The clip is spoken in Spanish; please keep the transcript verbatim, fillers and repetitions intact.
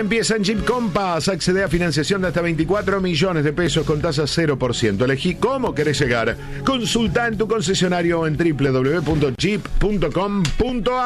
empieza en Jeep Compass. Accede a financiación de hasta veinticuatro millones de pesos con tasa cero por ciento. Elegí cómo querés llegar. Consulta en tu concesionario o en doble u doble u doble u punto jeep punto com punto a r.